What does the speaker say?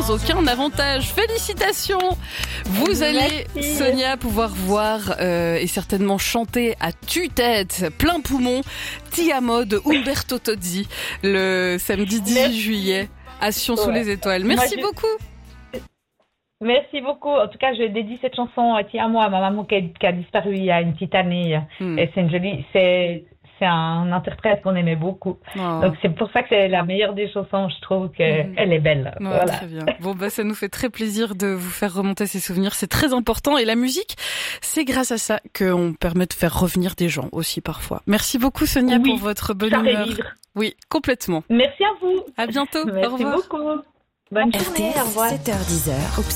sans aucun avantage. Félicitations! Vous allez, Sonia, pouvoir voir et certainement chanter à tue-tête, plein poumon, Ti amo de Umberto Tozzi le samedi 18 juillet à Sion sous les étoiles. Merci beaucoup! Merci beaucoup. En tout cas, je dédie cette chanson Ti amo à ma maman qui a disparu il y a une petite année. Et c'est une jolie, c'est un interprète qu'on aimait beaucoup. Oh. Donc c'est pour ça que c'est la meilleure des chansons. Je trouve qu'elle est belle. Ouais, voilà. Très bien. Bon ça nous fait très plaisir de vous faire remonter ces souvenirs. C'est très important et la musique, c'est grâce à ça qu'on permet de faire revenir des gens aussi parfois. Merci beaucoup Sonia pour votre bonne humeur. Oui, complètement. Merci à vous. À bientôt. Merci au revoir. Beaucoup. Bonne journée. RTS, au revoir. 7h-10h.